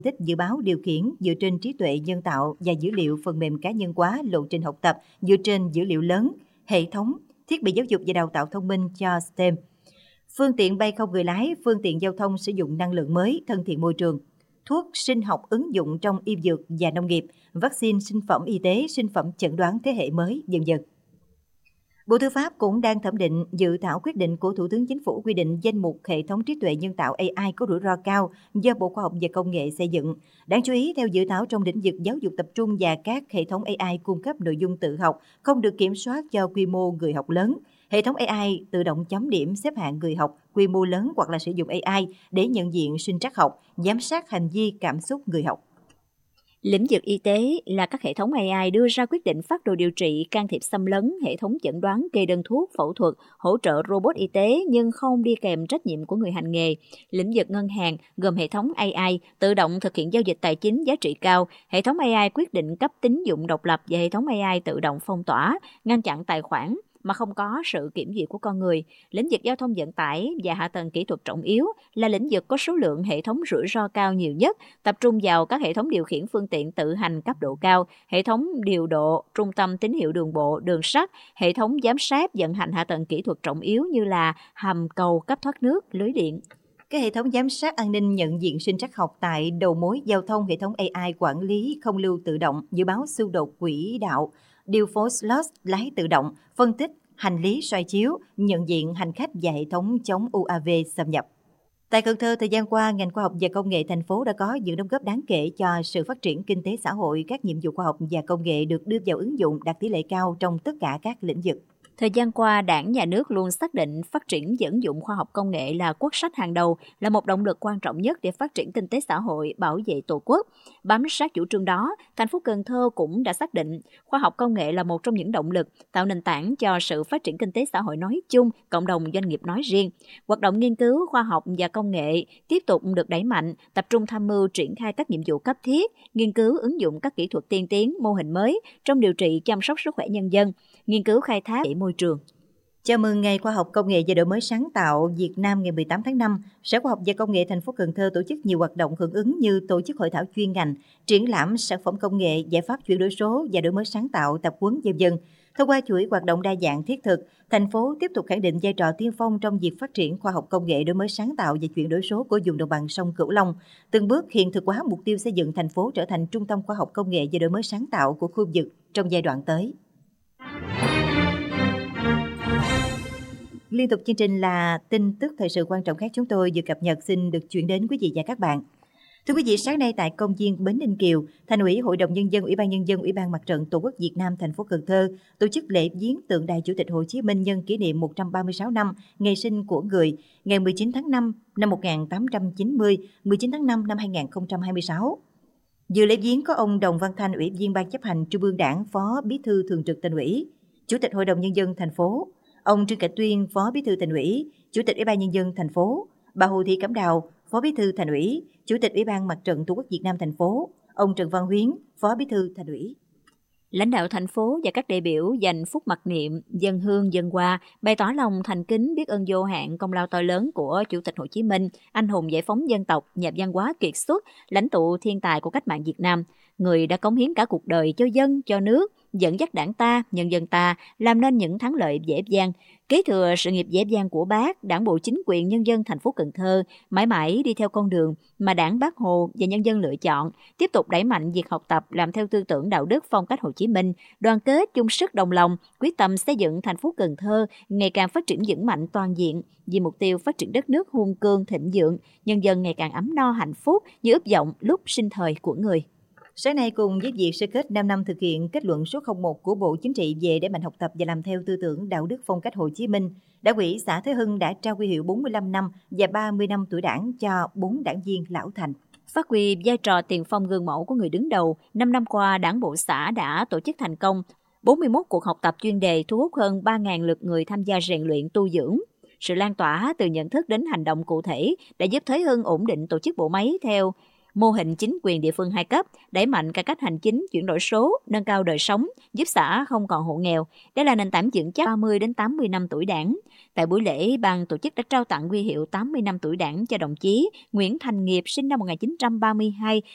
tích dự báo điều khiển dựa trên trí tuệ nhân tạo và dữ liệu phần mềm cá nhân hóa, lộ trình học tập dựa trên dữ liệu lớn, hệ thống, thiết bị giáo dục và đào tạo thông minh cho STEM. Phương tiện bay không người lái, phương tiện giao thông sử dụng năng lượng mới, thân thiện môi trường, thuốc sinh học ứng dụng trong y dược và nông nghiệp, vaccine, sinh phẩm y tế, sinh phẩm chẩn đoán thế hệ mới, v.v. Bộ Tư pháp cũng đang thẩm định dự thảo quyết định của Thủ tướng Chính phủ quy định danh mục hệ thống trí tuệ nhân tạo AI có rủi ro cao do Bộ Khoa học và Công nghệ xây dựng. Đáng chú ý, theo dự thảo, trong lĩnh vực giáo dục tập trung và các hệ thống AI cung cấp nội dung tự học không được kiểm soát cho quy mô người học lớn. Hệ thống AI tự động chấm điểm xếp hạng người học quy mô lớn hoặc là sử dụng AI để nhận diện sinh trắc học, giám sát hành vi cảm xúc người học. Lĩnh vực y tế là các hệ thống AI đưa ra quyết định phác đồ điều trị, can thiệp xâm lấn, hệ thống chẩn đoán, kê đơn thuốc, phẫu thuật, hỗ trợ robot y tế nhưng không đi kèm trách nhiệm của người hành nghề. Lĩnh vực ngân hàng gồm hệ thống AI tự động thực hiện giao dịch tài chính giá trị cao, hệ thống AI quyết định cấp tín dụng độc lập và hệ thống AI tự động phong tỏa, ngăn chặn tài khoản mà không có sự kiểm duyệt của con người. Lĩnh vực giao thông vận tải và hạ tầng kỹ thuật trọng yếu là lĩnh vực có số lượng hệ thống rủi ro cao nhiều nhất, tập trung vào các hệ thống điều khiển phương tiện tự hành cấp độ cao, hệ thống điều độ, trung tâm tín hiệu đường bộ, đường sắt, hệ thống giám sát vận hành hạ tầng kỹ thuật trọng yếu như là hầm cầu, cấp thoát nước, lưới điện. Cái hệ thống giám sát an ninh nhận diện sinh trắc học tại đầu mối giao thông, hệ thống AI quản lý không lưu tự động, dự báo xung đột quỹ đạo, điều phối slot lái tự động, phân tích hành lý soi chiếu, nhận diện hành khách và hệ thống chống UAV xâm nhập. Tại Cần Thơ, thời gian qua, ngành khoa học và công nghệ thành phố đã có những đóng góp đáng kể cho sự phát triển kinh tế xã hội. Các nhiệm vụ khoa học và công nghệ được đưa vào ứng dụng đạt tỷ lệ cao trong tất cả các lĩnh vực. Thời gian qua, Đảng, Nhà nước luôn xác định phát triển vận dụng khoa học công nghệ là quốc sách hàng đầu, là một động lực quan trọng nhất để phát triển kinh tế xã hội, bảo vệ Tổ quốc. Bám sát chủ trương đó, thành phố Cần Thơ cũng đã xác định khoa học công nghệ là một trong những động lực tạo nền tảng cho sự phát triển kinh tế xã hội nói chung, cộng đồng doanh nghiệp nói riêng. Hoạt động nghiên cứu khoa học và công nghệ tiếp tục được đẩy mạnh, tập trung tham mưu triển khai các nhiệm vụ cấp thiết, nghiên cứu ứng dụng các kỹ thuật tiên tiến, mô hình mới trong điều trị, chăm sóc sức khỏe nhân dân, nghiên cứu khai thác môi trường. Chào mừng Ngày Khoa học Công nghệ và Đổi mới sáng tạo Việt Nam ngày 18 tháng 5, Sở Khoa học và Công nghệ thành phố Cần Thơ tổ chức nhiều hoạt động hưởng ứng như tổ chức hội thảo chuyên ngành, triển lãm sản phẩm công nghệ, giải pháp chuyển đổi số và đổi mới sáng tạo, tập huấn v.v. Thông qua chuỗi hoạt động đa dạng thiết thực, thành phố tiếp tục khẳng định vai trò tiên phong trong việc phát triển khoa học công nghệ, đổi mới sáng tạo và chuyển đổi số của vùng đồng bằng sông Cửu Long, từng bước hiện thực hóa mục tiêu xây dựng thành phố trở thành trung tâm khoa học công nghệ và đổi mới sáng tạo của khu vực trong giai đoạn tới. Liên tục chương trình là tin tức thời sự quan trọng khác chúng tôi vừa cập nhật xin được chuyển đến quý vị và các bạn. Thưa quý vị, sáng nay tại công viên Bến Ninh Kiều, Thành ủy, Hội đồng Nhân dân, Ủy ban Nhân dân, Ủy ban Mặt trận Tổ quốc Việt Nam thành phố Cần Thơ tổ chức lễ viếng tượng đài Chủ tịch Hồ Chí Minh nhân kỷ niệm 136 năm ngày sinh của người, ngày 19 tháng 5 năm 1890, 19 tháng 5 năm 2026. Dự lễ viếng có ông Đồng Văn Thanh, Ủy viên Ban chấp hành Trung ương Đảng, Phó Bí thư Thường trực Thành ủy, Chủ tịch Hội đồng Nhân dân thành phố, ông Trương Cảnh Tuyên, Phó Bí thư Thành ủy, Chủ tịch Ủy ban Nhân dân thành phố, bà Hồ Thị Cẩm Đào, Phó Bí thư Thành ủy, Chủ tịch Ủy ban Mặt trận Tổ quốc Việt Nam thành phố, ông Trần Văn Huyến, Phó Bí thư Thành ủy. Lãnh đạo thành phố và các đại biểu dành phút mặc niệm, dâng hương dâng hoa, bày tỏ lòng thành kính biết ơn vô hạn công lao to lớn của Chủ tịch Hồ Chí Minh, anh hùng giải phóng dân tộc, nhà văn hóa kiệt xuất, lãnh tụ thiên tài của cách mạng Việt Nam, người đã cống hiến cả cuộc đời cho dân, cho nước, dẫn dắt đảng ta, nhân dân ta làm nên những thắng lợi vẻ vang. Kế thừa sự nghiệp vẻ vang của Bác, Đảng bộ chính quyền nhân dân thành phố Cần Thơ mãi mãi đi theo con đường mà Đảng, Bác Hồ và nhân dân lựa chọn, tiếp tục đẩy mạnh việc học tập làm theo tư tưởng đạo đức phong cách Hồ Chí Minh, đoàn kết chung sức đồng lòng, quyết tâm xây dựng thành phố Cần Thơ ngày càng phát triển vững mạnh toàn diện vì mục tiêu phát triển đất nước hùng cường thịnh vượng, nhân dân ngày càng ấm no hạnh phúc như ước vọng lúc sinh thời của người. Sáng nay cùng với việc sơ kết 5 năm thực hiện kết luận số 01 của Bộ Chính trị về đẩy mạnh học tập và làm theo tư tưởng đạo đức phong cách Hồ Chí Minh, Đảng ủy xã Thới Hưng đã trao huy hiệu 45 năm và 30 năm tuổi Đảng cho 4 đảng viên lão thành. Phát huy vai trò tiền phong gương mẫu của người đứng đầu, 5 năm qua Đảng bộ xã đã tổ chức thành công 41 cuộc học tập chuyên đề thu hút hơn 3.000 lượt người tham gia rèn luyện tu dưỡng. Sự lan tỏa từ nhận thức đến hành động cụ thể đã giúp Thới Hưng ổn định tổ chức bộ máy theo mô hình chính quyền địa phương 2 cấp, đẩy mạnh cải cách hành chính, chuyển đổi số, nâng cao đời sống, giúp xã không còn hộ nghèo. Đây là nền tảng vững chắc 30 đến 80 năm tuổi Đảng. Tại buổi lễ, ban tổ chức đã trao tặng huy hiệu 80 năm tuổi Đảng cho đồng chí Nguyễn Thành Nghiệp sinh năm 1932,